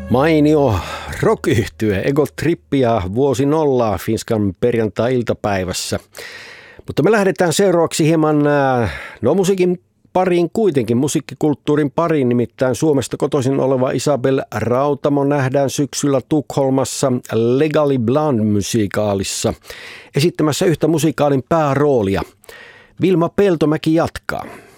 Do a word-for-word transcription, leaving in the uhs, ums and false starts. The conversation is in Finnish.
Mainio rock-yhtye Ego Trippi ja vuosi nollaa Finskan perjantai-iltapäivässä. Mutta me lähdetään seuraavaksi hieman no musiikin pariin kuitenkin, musiikkikulttuurin pariin, nimittäin Suomesta kotoisin oleva Isabel Rautamo nähdään syksyllä Tukholmassa Legally Blonde-musikaalissa esittämässä yhtä musikaalin pääroolia. Vilma Peltomäki jatkaa.